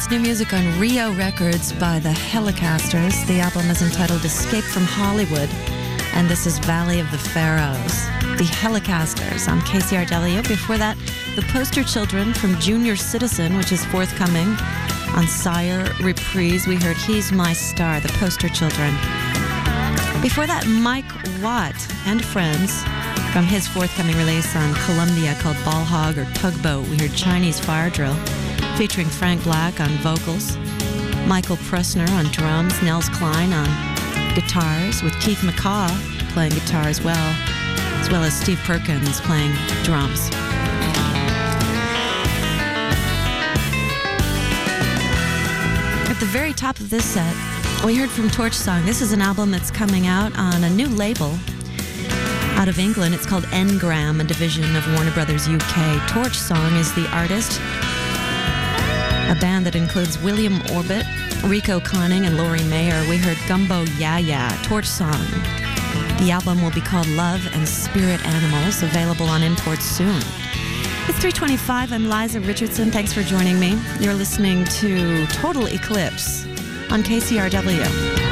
It's new music on Rio Records by the Helicasters. The album is entitled Escape from Hollywood, and this is Valley of the Pharaohs. The Helicasters on KCRW. Before that, The Poster Children from Junior Citizen, which is forthcoming on Sire Reprise. We heard He's My Star, The Poster Children. Before that, Mike Watt and Friends from his forthcoming release on Columbia called Ball Hog or Tugboat. We heard Chinese Fire Drill, featuring Frank Black on vocals, Michael Pressner on drums, Nels Klein on guitars, with Keith McCaw playing guitar as well as Steve Perkins playing drums. At the very top of this set, we heard from Torch Song. This is an album that's coming out on a new label out of England. It's called Engram, a division of Warner Brothers UK. Torch Song is the artist, a band that includes William Orbit, Rico Conning, and Laurie Mayer. We heard Gumbo Ya Ya, Torch Song. The album will be called Love and Spirit Animals, available on imports soon. It's 3:25. I'm Liza Richardson. Thanks for joining me. You're listening to Total Eclipse on KCRW.